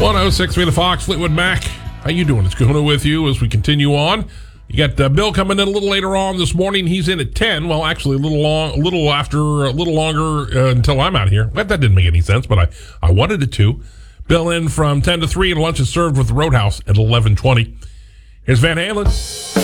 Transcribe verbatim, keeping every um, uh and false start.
one oh six three The Fox, Fleetwood Mac. How you doing? It's Kahuna with you as we continue on. You got uh, Bill coming in a little later on this morning. He's in at ten. Well, actually, a little long, a little after, a little longer uh, until I'm out here. But that didn't make any sense, but I, I wanted it to. Bill in from ten to three, and lunch is served with the Roadhouse at eleven twenty. Here's Van Halen.